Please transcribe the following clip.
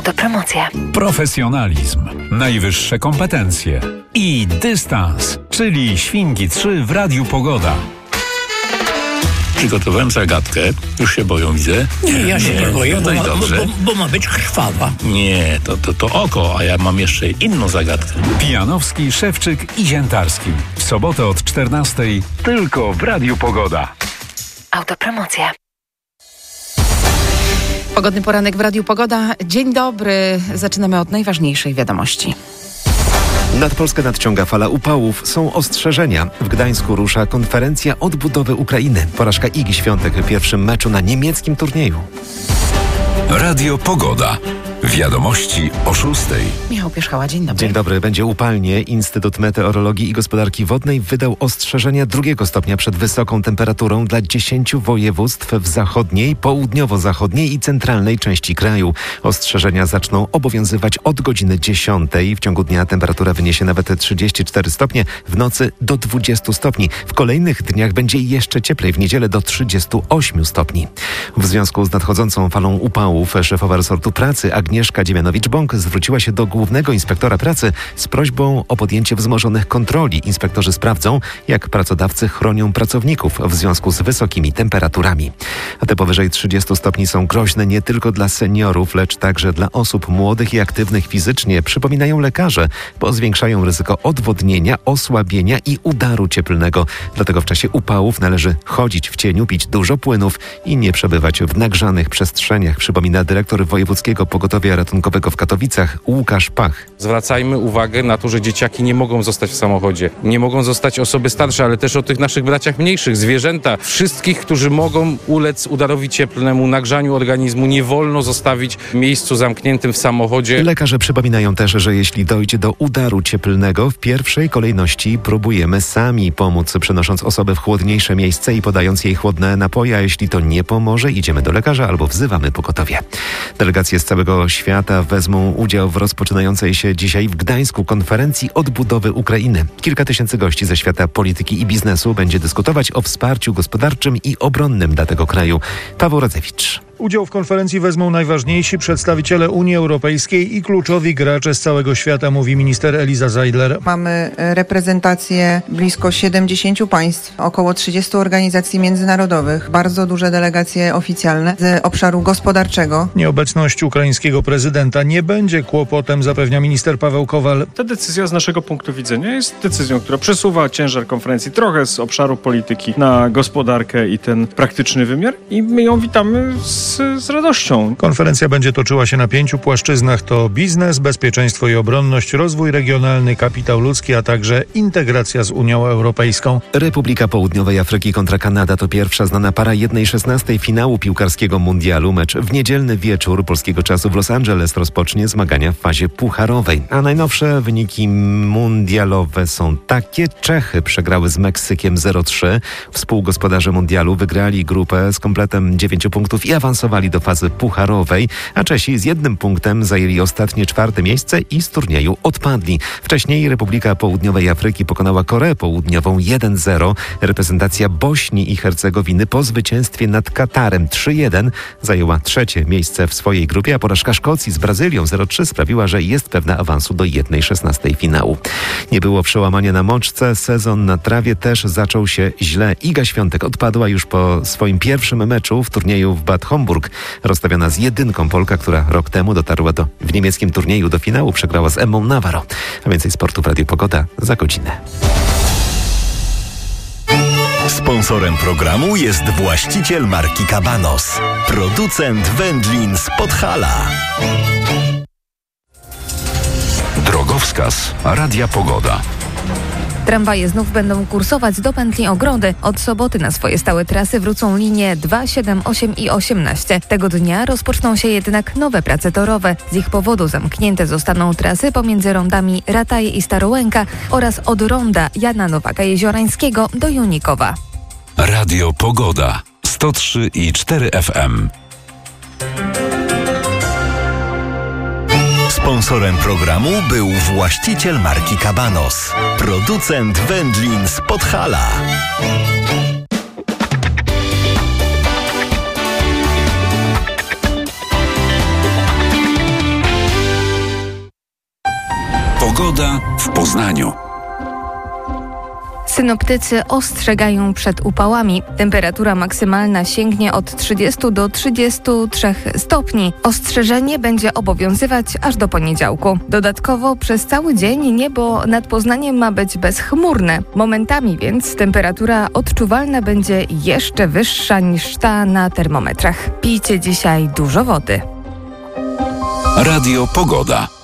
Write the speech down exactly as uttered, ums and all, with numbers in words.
Autopromocja. Profesjonalizm, najwyższe kompetencje i dystans, czyli Świnki trzy w Radiu Pogoda. Przygotowałem zagadkę. Już się boją, widzę. Nie, ja się nie boję, no bo, i ma, dobrze. bo, bo ma być krwawa. Nie, to, to, to oko, a ja mam jeszcze inną zagadkę. Pijanowski, Szewczyk i Ziętarski. W sobotę od czternastej tylko w Radiu Pogoda. Autopromocja. Pogodny poranek w Radiu Pogoda. Dzień dobry. Zaczynamy od najważniejszej wiadomości. Nad Polskę nadciąga fala upałów. Są ostrzeżenia. W Gdańsku rusza konferencja odbudowy Ukrainy. Porażka Igi Świątek w pierwszym meczu na niemieckim turnieju. Radio Pogoda. Wiadomości o szóstej. Michał Pierzchała, dzień dobry. Dzień dobry. Będzie upalnie. Instytut Meteorologii i Gospodarki Wodnej wydał ostrzeżenia drugiego stopnia przed wysoką temperaturą dla dziesięciu województw w zachodniej, południowo-zachodniej i centralnej części kraju. Ostrzeżenia zaczną obowiązywać od godziny dziesiątej. W ciągu dnia temperatura wyniesie nawet trzydzieści cztery stopnie, w nocy do dwudziestu stopni. W kolejnych dniach będzie jeszcze cieplej, w niedzielę do trzydziestu ośmiu stopni. W związku z nadchodzącą falą upałów szefowa resortu pracy Agnieszka Dziemianowicz-Bąk zwróciła się do głównego inspektora pracy z prośbą o podjęcie wzmożonych kontroli. Inspektorzy sprawdzą, jak pracodawcy chronią pracowników w związku z wysokimi temperaturami. A te powyżej trzydziestu stopni są groźne nie tylko dla seniorów, lecz także dla osób młodych i aktywnych fizycznie, przypominają lekarze, bo zwiększają ryzyko odwodnienia, osłabienia i udaru cieplnego. Dlatego w czasie upałów należy chodzić w cieniu, pić dużo płynów i nie przebywać w nagrzanych przestrzeniach, przypomina dyrektor Wojewódzkiego Pogotowia Ratunkowego w Katowicach Łukasz Pach. Zwracajmy uwagę na to, że dzieciaki nie mogą zostać w samochodzie. Nie mogą zostać osoby starsze, ale też o tych naszych braciach mniejszych, zwierzęta. Wszystkich, którzy mogą ulec udarowi cieplnemu, nagrzaniu organizmu, nie wolno zostawić w miejscu zamkniętym w samochodzie. Lekarze przypominają też, że jeśli dojdzie do udaru cieplnego, w pierwszej kolejności próbujemy sami pomóc, przenosząc osobę w chłodniejsze miejsce i podając jej chłodne napoje, a jeśli to nie pomoże, idziemy do lekarza albo wzywamy pogotowie. Delegacje z całego świata wezmą udział w rozpoczynającej się dzisiaj w Gdańsku konferencji odbudowy Ukrainy. Kilka tysięcy gości ze świata polityki i biznesu będzie dyskutować o wsparciu gospodarczym i obronnym dla tego kraju. Paweł Radzewicz. Udział w konferencji wezmą najważniejsi przedstawiciele Unii Europejskiej i kluczowi gracze z całego świata, mówi minister Eliza Zeidler. Mamy reprezentację blisko siedemdziesięciu państw, około trzydziestu organizacji międzynarodowych, bardzo duże delegacje oficjalne z obszaru gospodarczego. Nieobecność ukraińskiego prezydenta nie będzie kłopotem, zapewnia minister Paweł Kowal. Ta decyzja z naszego punktu widzenia jest decyzją, która przesuwa ciężar konferencji trochę z obszaru polityki na gospodarkę i ten praktyczny wymiar i my ją witamy z Z, z radością. Konferencja będzie toczyła się na pięciu płaszczyznach. To biznes, bezpieczeństwo i obronność, rozwój regionalny, kapitał ludzki, a także integracja z Unią Europejską. Republika Południowej Afryki kontra Kanada to pierwsza znana para jednej szesnastej finału piłkarskiego mundialu. Mecz w niedzielny wieczór polskiego czasu w Los Angeles rozpocznie zmagania w fazie pucharowej. A najnowsze wyniki mundialowe są takie. Czechy przegrały z Meksykiem zero trzy. Współgospodarze mundialu wygrali grupę z kompletem dziewięciu punktów i awansowali do fazy pucharowej, a Czesi z jednym punktem zajęli ostatnie czwarte miejsce i z turnieju odpadli. Wcześniej Republika Południowej Afryki pokonała Koreę Południową jeden zero. Reprezentacja Bośni i Hercegowiny po zwycięstwie nad Katarem trzy jeden zajęła trzecie miejsce w swojej grupie, a porażka Szkocji z Brazylią zero trzy sprawiła, że jest pewna awansu do jednej szesnastej finału. Nie było przełamania na mączce, sezon na trawie też zaczął się źle. Iga Świątek odpadła już po swoim pierwszym meczu w turnieju w Bad Homburg. Rozstawiona z jedynką Polka, która rok temu dotarła do, w niemieckim turnieju do finału, przegrała z Emmą Navarro. A więcej sportu w Radiu Pogoda za godzinę. Sponsorem programu jest właściciel marki Cabanos, producent wędlin z Podhala. Drogowskaz Radia Pogoda. Tramwaje znów będą kursować do pętli Ogrody. Od soboty na swoje stałe trasy wrócą linie dwa, siedem, osiem i osiemnaście. Tego dnia rozpoczną się jednak nowe prace torowe. Z ich powodu zamknięte zostaną trasy pomiędzy rondami Rataje i Starołęka oraz od ronda Jana Nowaka-Jeziorańskiego do Junikowa. Radio Pogoda sto trzy i cztery F M. Sponsorem programu był właściciel marki Cabanos, producent wędlin z Podhala. Pogoda w Poznaniu. Synoptycy ostrzegają przed upałami. Temperatura maksymalna sięgnie od trzydziestu do trzydziestu trzech stopni. Ostrzeżenie będzie obowiązywać aż do poniedziałku. Dodatkowo przez cały dzień niebo nad Poznaniem ma być bezchmurne. Momentami więc temperatura odczuwalna będzie jeszcze wyższa niż ta na termometrach. Pijcie dzisiaj dużo wody. Radio Pogoda.